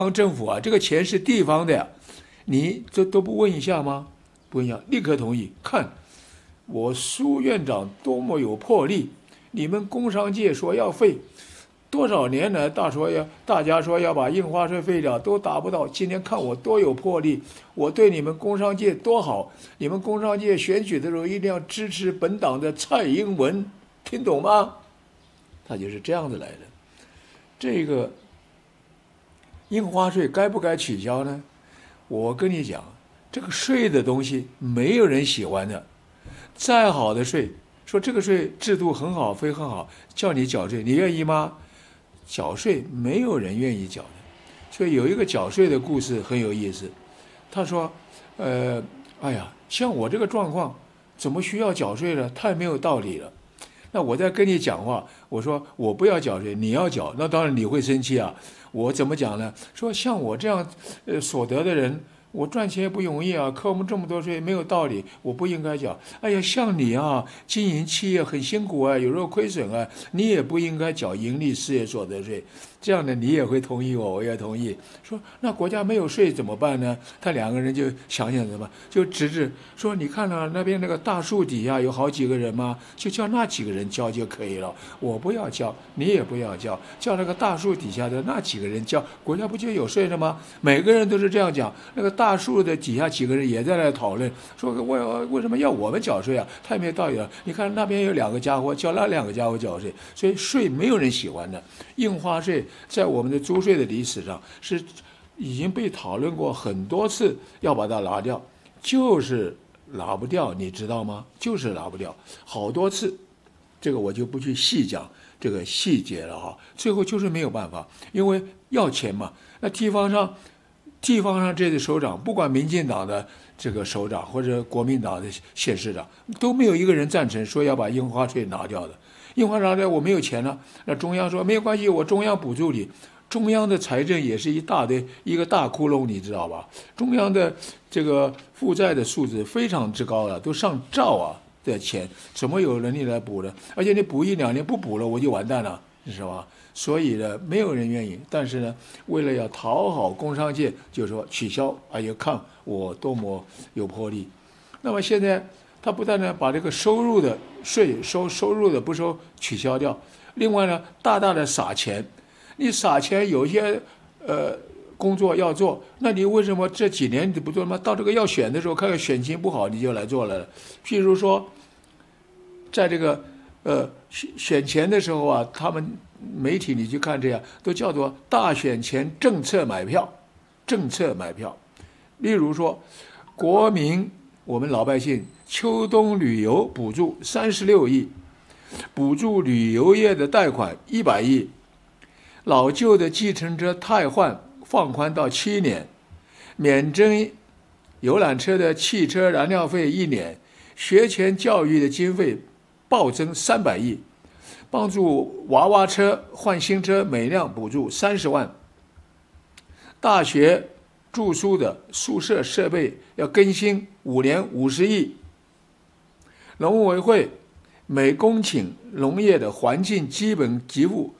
方政府啊，这个钱是地方的呀，你这都不问一下吗？不问一下，立刻同意。看我苏院长多么有魄力，你们工商界说要废，多少年来大家说要把印花税废掉，都达不到。今天看我多有魄力，我对你们工商界多好，你们工商界选举的时候一定要支持本党的蔡英文，听懂吗？他就是这样子来的。这个印花税该不该取消呢？我跟你讲，这个税的东西没有人喜欢的，再好的税，说这个税制度很好，非很好，叫你缴税，你愿意吗？缴税没有人愿意缴的。所以有一个缴税的故事很有意思。他说，哎呀，像我这个状况，怎么需要缴税呢？太没有道理了。那我在跟你讲话，我说我不要缴税，你要缴，那当然你会生气啊。我怎么讲呢？说像我这样所得的人，我赚钱也不容易啊，扣我们这么多税没有道理，我不应该缴。哎呀，像你啊，经营企业很辛苦啊，有时候亏损啊，你也不应该缴盈利事业所得税。这样的你也会同意我，我也同意。说那国家没有税怎么办呢？他两个人就想想怎么，就指指说，你看了那边那个大树底下有好几个人吗？就叫那几个人交就可以了。我不要交，你也不要交，叫那个大树底下的那几个人交，国家不就有税了吗？每个人都是这样讲。那个大树的底下几个人也在那讨论，说为什么要我们缴税啊？太没道理了。你看那边有两个家伙，叫那两个家伙缴税，所以税没有人喜欢的。印花税在我们的租税的历史上是已经被讨论过很多次，要把它拿掉，就是拿不掉，你知道吗？就是拿不掉，好多次。这个我就不去细讲这个细节了哈。最后就是没有办法，因为要钱嘛。那地方上这些首长，不管民进党的这个首长或者国民党的县市长，都没有一个人赞成说要把印花税拿掉的。印花拿掉我没有钱了，那中央说没有关系，我中央补助你。中央的财政也是一个大窟窿，你知道吧？中央的这个负债的数字非常之高了，都上兆啊的钱，怎么有能力来补呢？而且你补一两年不补了，我就完蛋了，是吧？所以呢，没有人愿意。但是呢，为了要讨好工商界，就说取消，哎呀，看我多么有魄力。那么现在他不但呢把这个收入的税收入的不收取消掉，另外呢大大的撒钱。你撒钱有些工作要做，那你为什么这几年你不做吗？到这个要选的时候，看看选情不好，你就来做了。譬如说，在这个选前的时候啊，他们媒体你去看这样，都叫做大选前政策买票，政策买票。例如说，国民我们老百姓秋冬旅游补助36亿，补助旅游业的贷款100亿。老旧的计程车汰换放宽到7年，免征游览车的汽车燃料费1年，学前教育的经费暴增300亿，帮助娃娃车换新车每辆补助30万，大学住宿的宿舍设备要更新5年50亿，农委会每公顷农业的环境基本给付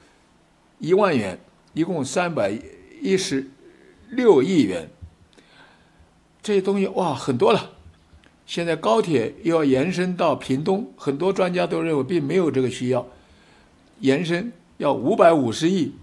1万元，一共316亿元。这些东西哇很多了。现在高铁又要延伸到屏东，很多专家都认为并没有这个需要，延伸要550亿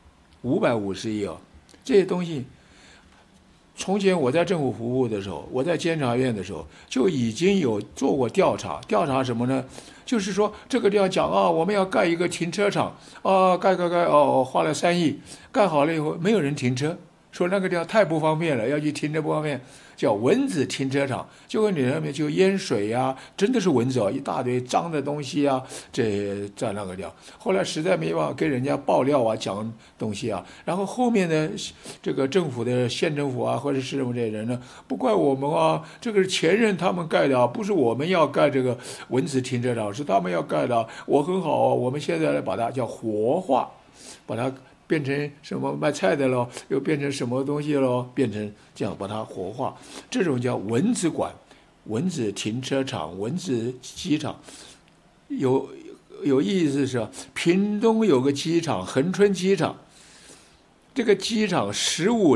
，550亿哦。这些东西，从前我在政府服务的时候，我在监察院的时候就已经有做过调查。调查什么呢？就是说这个地方讲啊，我们要盖一个停车场啊，盖哦，花了3亿，盖好了以后没有人停车，说那个地方太不方便了，要去停车不方便，叫蚊子停车场，就跟你那边就淹水啊，真的是蚊子哦，一大堆脏的东西啊，这在那个地方。后来实在没办法跟人家爆料啊，讲东西啊，然后后面的这个政府的县政府啊，或者市政府这些人呢，不怪我们啊，这个是前任他们盖的啊，不是我们要盖这个蚊子停车场，是他们要盖的啊。我很好啊，我们现在来把它叫活化，把它变成什么卖菜的咯，又变成什么东西咯，变成这样把它活化，这种叫蚊子馆、蚊子停车场、蚊子机场。有意思是，屏东有个机场，恒春机场，这个机场15